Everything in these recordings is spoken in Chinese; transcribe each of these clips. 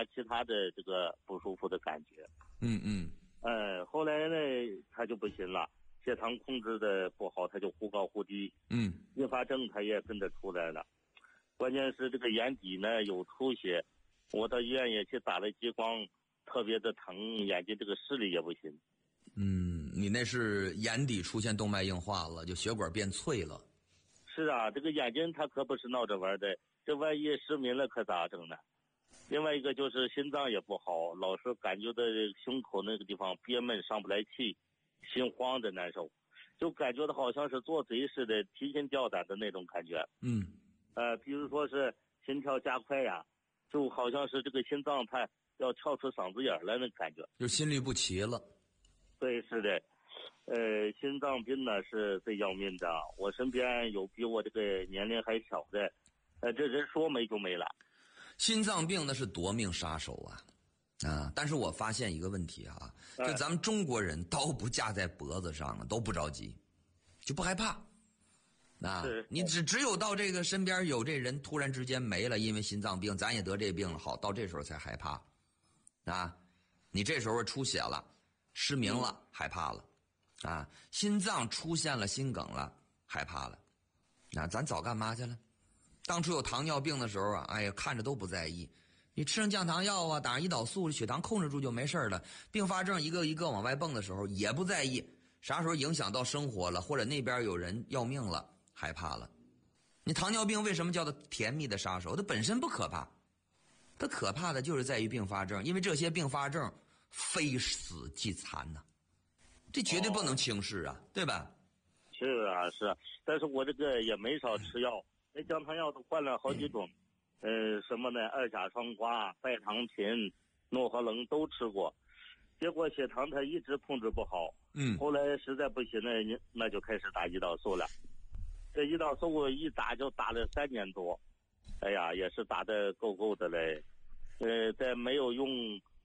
其他的这个不舒服的感觉。后来呢他就不行了，血糖控制的不好，他就忽高忽低，并发症他也跟着出来了。关键是这个眼底呢有出血，我到医院也去打了激光，特别的疼，眼睛这个视力也不行。 你那是眼底出现动脉硬化了，就血管变脆了。 是啊，这个眼睛它可不是闹着玩的，这万一失明了可咋整呢？另外一个就是心脏也不好，老是感觉到胸口那个地方憋闷上不来气，心慌的难受，就感觉到好像是做贼似的，提心吊胆的那种感觉。比如说是心跳加快呀，就好像是这个心脏它要跳出嗓子眼了那感觉， 就心律不齐了。 对，是的。心脏病呢是最要命的，我身边有比我这个年龄还小的，这人说没就没了。 心脏病那是夺命杀手啊！但是我发现一个问题啊，就咱们中国人刀不架在脖子上啊，都不着急，就不害怕。你只有到这个身边有这人突然之间没了，因为心脏病，咱也得这病了，好，到这时候才害怕。你这时候出血了，失明了，害怕了。心脏出现了心梗了，害怕了。咱早干嘛去了？当初有糖尿病的时候啊，看着都不在意。你吃上降糖药啊，打上胰岛素，血糖控制住就没事了。并发症一个一个往外蹦的时候也不在意，啥时候影响到生活了，或者那边有人要命了，害怕了。你糖尿病为什么叫做甜蜜的杀手？它本身不可怕，它可怕的就是在于并发症，因为这些并发症非死即残呐。这绝对不能轻视啊，对吧？ 是啊，但是我这个也没少吃药，那降糖药都换了好几种，什么呢？二甲双胍、拜糖嗪、诺和棱都吃过，结果血糖它一直控制不好。后来实在不行了，那就开始打胰岛素了。这胰岛素一打就打了3年多，也是打得够的嘞。在没有用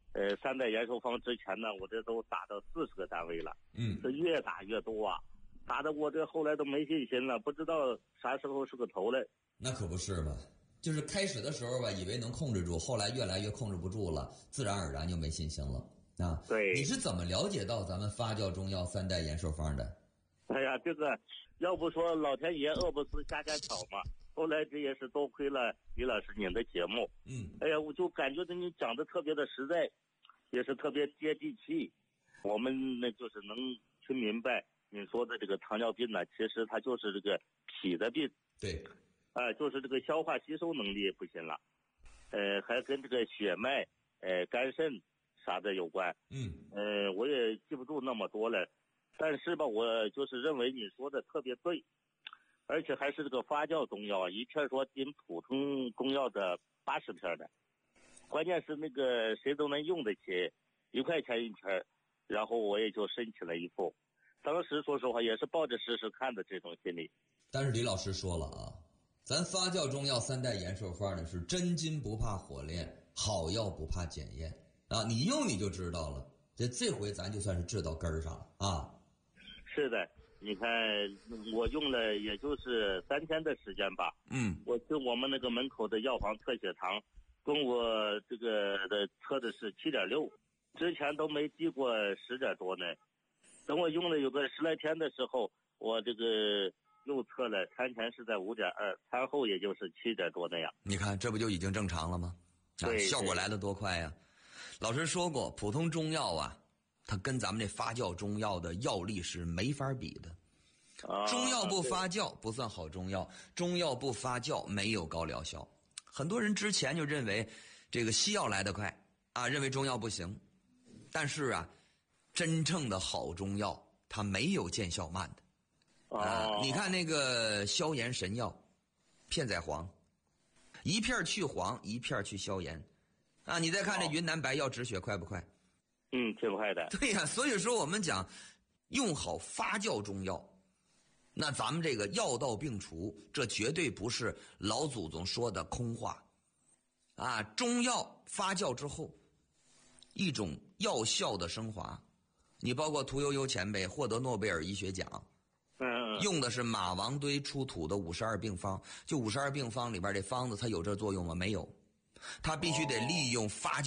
3代延寿方之前呢，我这都打到40个单位了。这越打越多啊，打得我这后来都没信心了，不知道啥时候是个头嘞。 那可不是吧，就是开始的时候吧，以为能控制住，后来越来越控制不住了，自然而然就没信心了。 对， 你是怎么了解到咱们发酵中药3代延寿方的？ 这个要不说老天爷饿不死瞎干草嘛。后来这也是多亏了李老师您的节目。我就感觉你讲的特别的实在，也是特别接地气。我们呢就是能听明白您说的这个糖尿病呢，其实它就是这个脾的病。 对， 就是这个消化吸收能力不行了，还跟这个血脉、肝肾啥的有关。我也记不住那么多了，但是吧，我就是认为你说的特别对，而且还是这个发酵中药，一片说顶普通中药的80片的，关键是那个谁都能用得起，1块钱1片，然后我也就申请了一副。当时说实话也是抱着试试看的这种心理。 但是李老师说了啊，咱发酵中药3代延寿方呢是真金不怕火炼，好药不怕检验你用你就知道了。这回咱就算是治到根儿上了啊。 是的，你看我用了也就是3天的时间吧。我去我们那个门口的药房测血糖，跟我这个的测的是7.6，之前都没低过10点多呢。等我用了有个10来天的时候，我这个又测了，餐前是在5.2，餐后也就是7点多那样。 你看这不就已经正常了吗？ 对， 效果来得多快呀！老师说过，普通中药啊，它跟咱们这发酵中药的药力是没法比的。中药不发酵不算好中药，中药不发酵没有高疗效。很多人之前就认为这个西药来得快认为中药不行，但是真正的好中药它没有见效慢的。你看那个消炎神药片仔癀，一片去黄，一片去消炎你再看这云南白药止血快不快？ 挺快的。 对呀，所以说我们讲用好发酵中药，那咱们这个药到病除，这绝对不是老祖宗说的空话中药发酵之后一种药效的升华。你包括屠呦呦前辈获得诺贝尔医学奖，用的是马王堆出土的52病方，就52病方里边这方子它有这作用吗？没有，它必须得利用发酵